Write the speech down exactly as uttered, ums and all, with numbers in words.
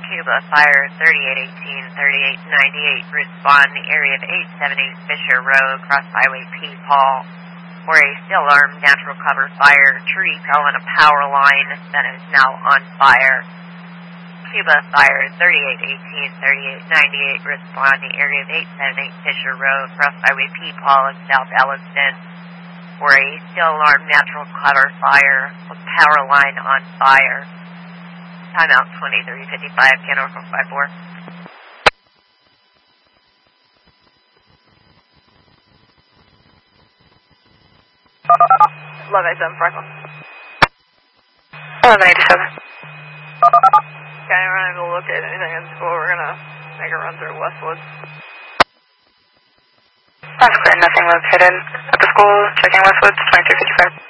Cuba, fire thirty-eight eighteen, thirty-eight ninety-eight, respond the area of eight seventy Fisher Road, Cross Highway P. Paul, where a still armed natural cover fire tree fell on a power line that is now on fire. Cuba, fire thirty-eight eighteen, thirty-eight ninety-eight, respond the area of eight seventy-eight Fisher Road, Cross Highway P. Paul in South Elliston, where a still armed natural cover fire with power line on fire. Timeout twenty-three fifty-five, Canada four five four. eleven eighty-seven, Franklin. eleven eighty-seven. Okay, we're not going to locate anything in school. We're going to make a run through Westwood. That's clear, nothing located at the school. Checking Westwood, twenty-three fifty-five.